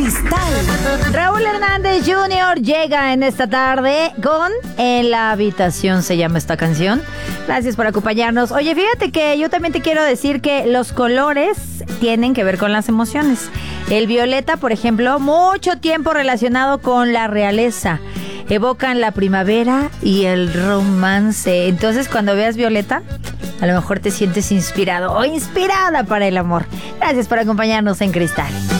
Cristal. Raúl Hernández Jr. llega en esta tarde con En la habitación, se llama esta canción. Gracias por acompañarnos. Oye, fíjate que yo también te quiero decir que los colores tienen que ver con las emociones. El violeta, por ejemplo, mucho tiempo relacionado con la realeza. Evocan la primavera y el romance. Entonces, cuando veas violeta, a lo mejor te sientes inspirado o inspirada para el amor. Gracias por acompañarnos en Cristal.